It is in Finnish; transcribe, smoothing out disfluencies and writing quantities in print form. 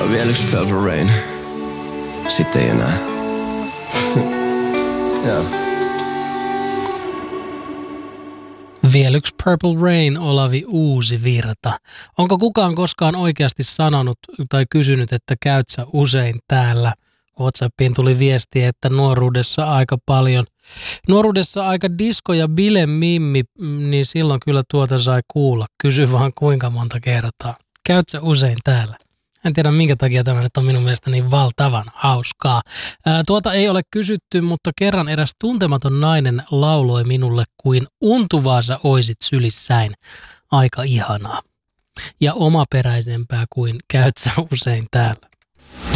Vielä yksi Purple Rain. Sitten ei enää. Joo. Vielä yksi Purple Rain, Olavi Uusivirta. Onko kukaan koskaan oikeasti sanonut tai kysynyt, että käyt sä usein täällä? WhatsAppiin tuli viesti, että nuoruudessa aika disco ja bile mimmi, niin silloin kyllä tuota sai kuulla. Kysy vaan kuinka monta kertaa. Käyt sä usein täällä? En tiedä minkä takia tämä nyt on minun mielestä niin valtavan hauskaa. Tuota ei ole kysytty, mutta kerran eräs tuntematon nainen lauloi minulle kuin untuvaa sä oisit sylissäin. Aika ihanaa. Ja omaperäisempää kuin käyt sä usein täällä.